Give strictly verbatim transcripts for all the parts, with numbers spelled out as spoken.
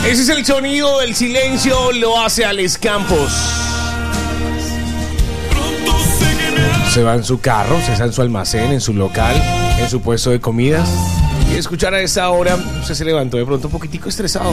Ese es el sonido del silencio, lo hace Alex Campos. Se va en su carro, se está en su almacén, en su local, en su puesto de comidas. Y escuchar a esa hora, usted se levantó de pronto un poquitico estresado.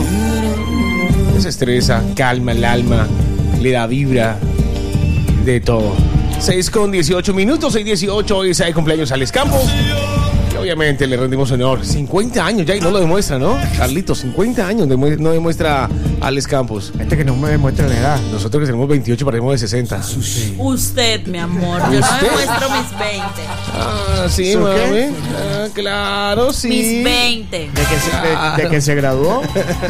Se estresa, calma el alma, le da vibra, de todo. seis con dieciocho minutos, seis dieciocho, hoy está de cumpleaños Alex Campos. Y obviamente le rendimos honor. cincuenta años ya y no lo demuestra, ¿no? Carlitos, cincuenta años demuestra, no demuestra Alex Campos. Este que no me demuestra la edad. Nosotros que tenemos veintiocho parecemos de sesenta. Sí. Usted, mi amor, yo no demuestro mis veinte. Ah, sí, mami. Ah, claro, sí. Mis veinte. ¿De que se, de, de que se graduó?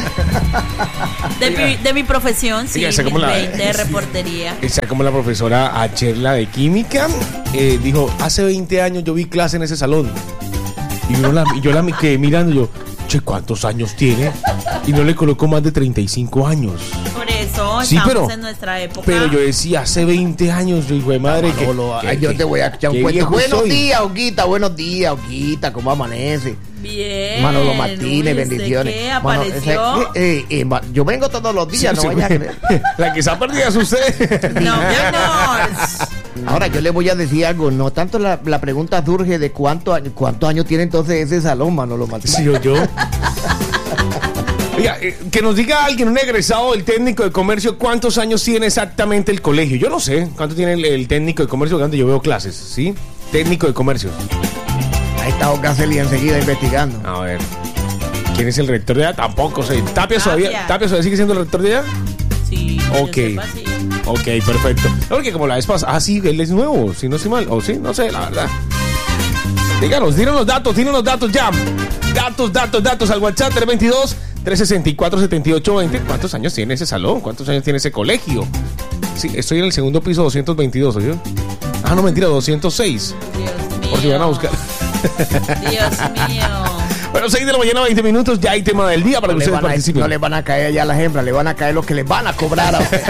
De mi, de mi profesión, sí, Fíjate, mis como la- veinte de reportería. Esa como la profesora Acherla de química eh, dijo, hace veinte años yo vi clase en ese salón. Y yo la, y yo la me quedé mirando y yo, che, ¿cuántos años tiene? Y no le colocó más de treinta y cinco años. Por eso Sí, estamos pero- en nuestra época. Pero yo decía, hace veinte años, yo hijo de madre, que, Manolo, que- ay, yo que- te voy a echar un qué cuento. viejo Buenos soy. días, Oquita, buenos días, Oquita, ¿cómo amanece? Bien. Manolo Martínez, Uy, ¿usted bendiciones. ¿Qué Mano, apareció? ese- eh, eh, eh, ma- yo vengo todos los días, Sí, no sí, vaya a creer. La que se ha perdido es usted. No, mi amor. Ahora yo le voy a decir algo, no tanto la, la pregunta surge de cuánto año, cuántos años tiene entonces ese salón, Manolo Martínez. Sí, o yo. Oiga, eh, que nos diga alguien, un egresado del técnico de comercio, cuántos años tiene exactamente el colegio. Yo no sé cuánto tiene el, el técnico de comercio, donde yo veo clases, ¿sí? Técnico de comercio. Ahí está Ocaseli enseguida investigando. A ver. ¿Quién es el rector de allá? Tampoco sé. ¿Tapia todavía, Tapia. ¿Tapia todavía sigue siendo el rector de allá? Sí, Ok. yo sepa, sí. Ok, perfecto. No, porque como la vez pasada. Ah, sí, él es nuevo, si no estoy mal. O sí, no sé, la verdad. Díganos, díganos los datos, díganos los datos ya. Datos, datos, datos al WhatsApp tres veintidós, trescientos sesenta y cuatro, setenta y ocho veinte. ¿Cuántos años tiene ese salón? ¿Cuántos años tiene ese colegio? Sí, estoy en el segundo piso doscientos veintidós, ¿oye? Ah, no, mentira, doscientos seis. Dios mío. Por si van a buscar. Dios mío. Bueno, seis de la mañana, veinte minutos. Ya hay tema del día para No que le, ustedes van a, participen. no le van a caer ya las hembras, le van a caer los que les van a cobrar a usted.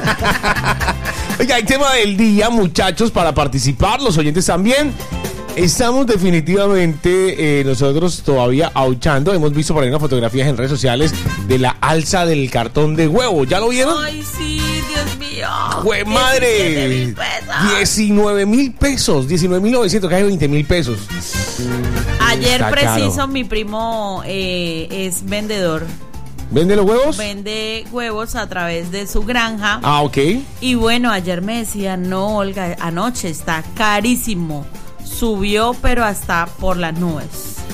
Oiga, hay tema del día, muchachos, para participar, los oyentes también. Estamos definitivamente eh, nosotros todavía auchando. Hemos visto por ahí unas fotografías en redes sociales de la alza del cartón de huevo. ¿Ya lo vieron? Ay, sí, Dios mío. ¡Jue madre! diecisiete mil pesos. diecinueve mil pesos, diecinueve mil novecientos, casi veinte mil pesos. Ayer Está preciso caro. mi primo eh, es vendedor. ¿Vende los huevos? Vende huevos a través de su granja. Ah, ok. Y bueno, ayer me decía, no, Olga, anoche está carísimo. Subió, pero hasta por las nubes.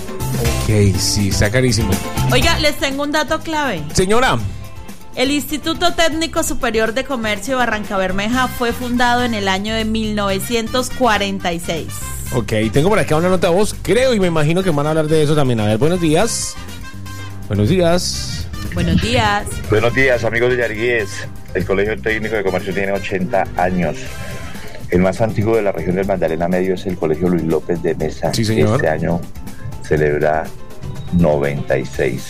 Ok, sí, está carísimo. Oiga, les tengo un dato clave. Señora, El Instituto Técnico Superior de Comercio de Barranca Bermeja fue fundado en el año de mil novecientos cuarenta y seis. ok, tengo por acá una nota de voz, creo, y me imagino que van a hablar de eso también. A ver, buenos días. Buenos días. Buenos días. Buenos días, amigos de Yariguíes. El Colegio Técnico de Comercio tiene ochenta años. El más antiguo de la región del Magdalena Medio es el Colegio Luis López de Mesa. Sí, señor. Este año celebra noventa y seis.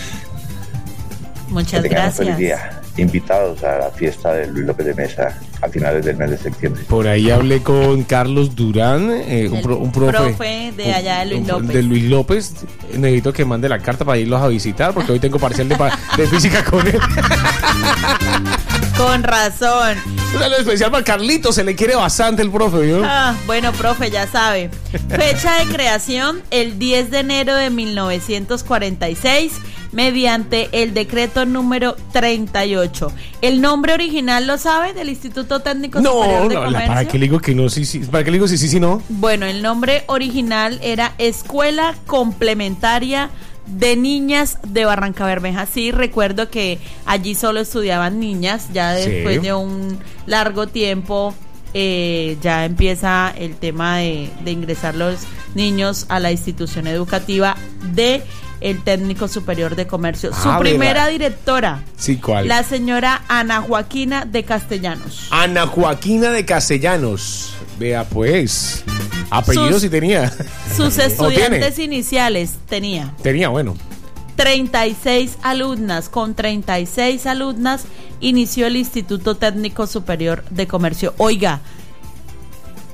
Muchas Que tengan un feliz gracias. día. Invitados a la fiesta de Luis López de Mesa a finales del mes de septiembre. Por ahí hablé con Carlos Durán, eh, un, El pro- un profe, profe de allá de Luis un- López. de Luis López. Necesito que mande la carta para irlos a visitar porque hoy tengo parcial de, pa- de física con él. Con razón. Un saludo especial para Carlito, se le quiere bastante el profe, ¿vio? Ah, bueno, profe, ya sabe. Fecha de creación, el diez de enero de mil novecientos cuarenta y seis, mediante el decreto número treinta y ocho. ¿El nombre original lo sabe del Instituto Técnico No, Superior de no, la- Comercio? ¿para qué le digo que no? Sí, sí, ¿para qué le digo sí, sí, sí, no? Bueno, el nombre original era Escuela Complementaria de Niñas de Barranca Bermeja. Sí, recuerdo que allí solo estudiaban niñas, ya después Sí. de un largo tiempo eh, ya empieza el tema de, de ingresar los niños a la institución educativa de el Técnico Superior de Comercio. Su Ah, primera ¿verdad? directora, Sí, ¿cuál? la señora Ana Joaquina de Castellanos. Ana Joaquina de Castellanos. Vea, pues. Apellido Sus- sí tenía. Sus tiene? estudiantes iniciales tenía Tenía, bueno. treinta y seis alumnas. Con treinta y seis alumnas inició el Instituto Técnico Superior de Comercio. Oiga,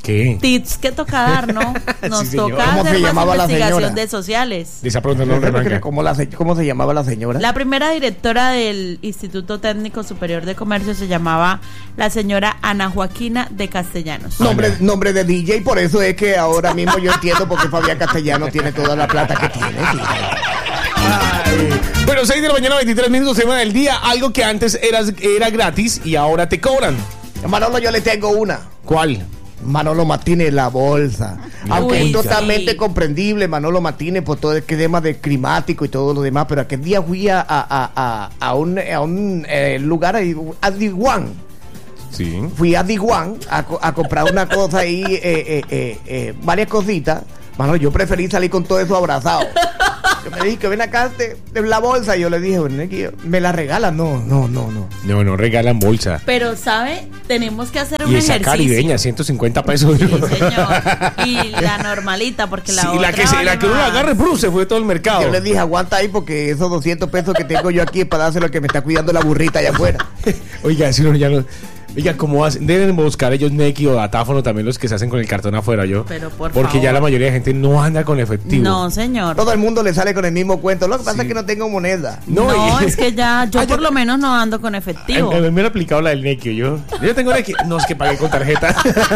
¿Qué? Tips que toca dar, ¿no? Nos Sí, señor. toca ¿Cómo se hacer más llamaba la investigación señora? de sociales. Le está preguntando a don Remanga. ¿Cómo, la se- ¿Cómo se llamaba la señora? La primera directora del Instituto Técnico Superior de Comercio se llamaba la señora Ana Joaquina de Castellanos. Nombre, Ana. nombre de D J, por eso es que ahora mismo yo entiendo por qué Fabián Castellano tiene toda la plata que tiene. Sí. Ay. Bueno, seis de la mañana, veintitrés minutos, semana del día. Algo que antes eras, era gratis y ahora te cobran. Manolo, yo le tengo una. ¿Cuál? Manolo Martínez, la bolsa. Aunque Uy, es totalmente sí. comprendible, Manolo Martínez, por todo el tema de climático y todo lo demás, pero aquel día fui a, a, a, a, a un, a un eh, lugar ahí, a Diwan. Sí. Fui a Diwan a, co- a comprar una cosa ahí, eh, eh, eh, eh, varias cositas. Manolo, yo preferí salir con todo eso abrazado. Yo me dije que ven acá de, de la bolsa. Y yo le dije, bueno, que me la regalan. No, no, no, no. No, no regalan bolsa. Pero, ¿sabe? Tenemos que hacer un Y esa ejercicio. caribeña, ciento cincuenta pesos. Sí, señor. Y la normalita, porque la Sí, otra la que, se, la vale que uno más. agarre, Bruce, se fue de todo el mercado. Yo le dije, aguanta ahí porque esos doscientos pesos que tengo yo aquí es para dárselo al que me está cuidando la burrita allá afuera. Oiga, si uno ya no. Oiga, ¿cómo hacen? Deben buscar ellos Neki o Datáfono también los que se hacen con el cartón afuera, yo. Pero por Porque favor. ya la mayoría de gente no anda con efectivo. No, señor. Todo el mundo le sale con el mismo cuento. Lo que pasa Sí. es que no tengo moneda. No, No, y- es que ya, yo Ah, por yo- lo menos no ando con efectivo. A mí me han aplicado la del Neki, yo. Yo tengo Neki. No, es que pagué con tarjeta.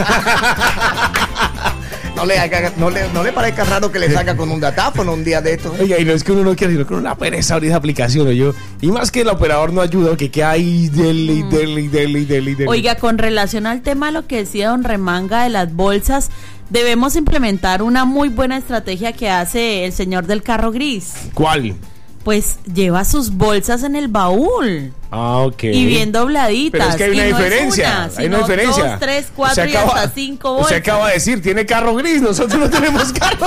No le, haga- no le, no le parezca raro que le saca con un datáfono un día de estos. Oiga, y no es que uno no quiera, sino que uno una pereza abrir esa aplicación, ¿no? Yo. Y más que el operador no ayuda, que queda ahí, dele, y dele, y dele, y dele, y dele. Oiga, con relación al tema de lo que decía don Remanga de las bolsas, debemos implementar una muy buena estrategia que hace el señor del carro gris. ¿Cuál? Pues lleva sus bolsas en el baúl Ah, ok. y bien dobladitas. Pero es que hay una Y no es diferencia. una, hay una sino diferencia. Dos, tres, cuatro Usted y hasta cinco bolsas. Usted acaba de decir, tiene carro gris, nosotros no tenemos carro.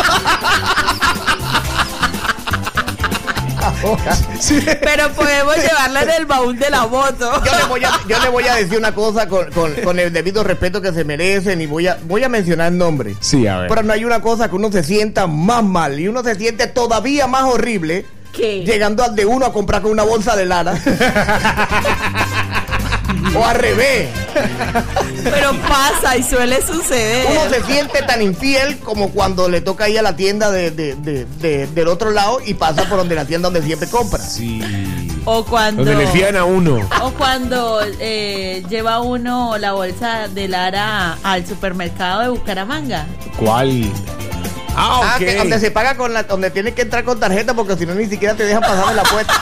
Sí. Pero podemos llevarla en el baúl de la moto. Yo le voy a, yo le voy a decir una cosa con, con, con el debido respeto que se merecen y voy a, voy a mencionar el nombre. Sí, a ver. Pero no hay una cosa que uno se sienta más mal y uno se siente todavía más horrible ¿Qué? llegando al de uno a comprar con una bolsa de lana. O al revés. Pero pasa y suele suceder. Uno se siente tan infiel como cuando le toca ir a la tienda de, de- de- de- del otro lado y pasa por donde la tienda donde siempre compra. Sí. O cuando... Donde le fían a uno. O cuando eh, lleva uno la bolsa de Lara al supermercado de Bucaramanga. ¿Cuál? Ah, ok. Ah, que donde se paga con la, donde tiene que entrar con tarjeta porque si no ni siquiera te dejan pasar en la puerta.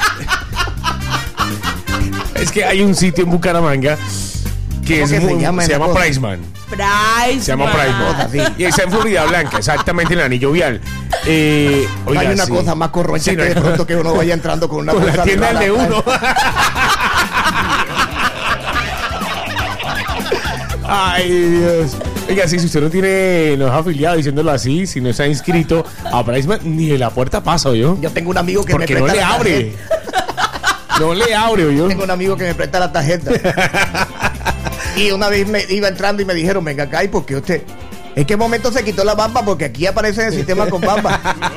Es que hay un sitio en Bucaramanga que ¿Cómo es que se muy- llama se esa llama cosa? Priceman. Price. Se llama Cosa, Priceman. sí. Y está en Florida Blanca, exactamente en el anillo vial. Eh, No oiga, hay una sí. cosa más corroncha Sí, no que hay- de pronto que uno vaya entrando con una Con bolsa la tienda bala. de uno. Ay, Dios. Oiga, sí, si usted no tiene, no es afiliado, diciéndolo así, si no se ha inscrito a Priceman, ni de la puerta pasa, yo. Yo tengo un amigo que Porque me no presta le la abre. tarjeta. No le abre, yo. Tengo un amigo que me presta la tarjeta. Y una vez me iba entrando y me dijeron, venga acá, ¿y por qué usted? ¿En qué momento se quitó la bamba? Porque aquí aparece en el sistema con bamba.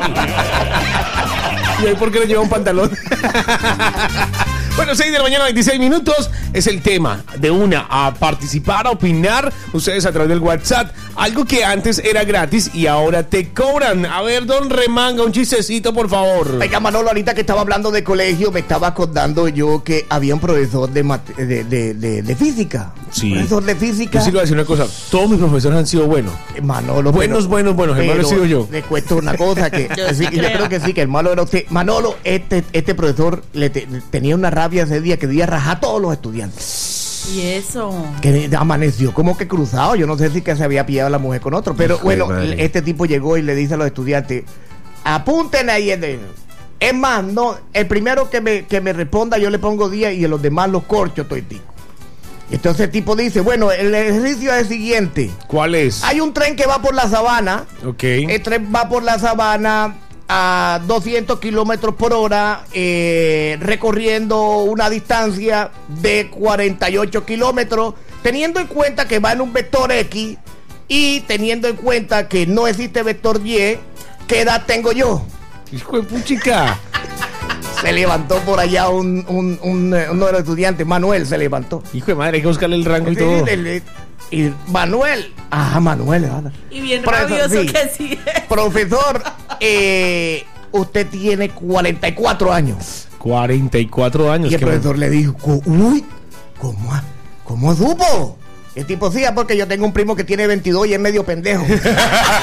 ¿Y ahí por qué le lleva un pantalón? Bueno, seis de la mañana, veintiséis minutos. Es el tema de una a participar, a opinar. Ustedes a través del WhatsApp. Algo que antes era gratis y ahora te cobran. A ver, don Remanga, un chistecito, por favor. Venga, Manolo, ahorita que estaba hablando de colegio, me estaba acordando yo que había un profesor de, mate- de, de, de- de física. Sí. Profesor de física. Yo sí le voy a decir una cosa. Todos mis profesores han sido buenos. Manolo, Buenos, pero- buenos, buenos. El malo he pero sido yo. Le cuento una cosa que Yo sí, sí yo creo. creo que sí, que el malo era usted. Manolo, este, este profesor le te- tenía una rabia ese día que debía rajar a todos los estudiantes. Y eso. Que amaneció como que cruzado. Yo no sé si que se había pillado la mujer con otro. Pero Hijo de bueno, madre. este tipo llegó y le dice a los estudiantes: apunten ahí. el de- Es más, no, el primero que me, que me responda yo le pongo diez y a los demás los corcho todo el tico. Y entonces el tipo dice: bueno, el ejercicio es el siguiente. ¿Cuál es? Hay un tren que va por la sabana. Ok. El tren va por la sabana a doscientos kilómetros por hora, eh, recorriendo una distancia de cuarenta y ocho kilómetros, teniendo en cuenta que va en un vector X y teniendo en cuenta que no existe vector Y. ¿Qué edad tengo yo? Hijo de puchica. Se levantó por allá un, un- un, eh, uno de los estudiantes, Manuel, se levantó. Hijo de madre, hay que buscarle el rango y Sí, todo. le- le- Y Manuel, ah, Manuel, ¿verdad? Y bien Profesor, rabioso sí. que sí. Profesor, eh, usted tiene cuarenta y cuatro años. cuarenta y cuatro años. Y el qué profesor le dijo, uy, ¿cómo, cómo supo? El tipo, sí, porque yo tengo un primo que tiene veintidós y es medio pendejo.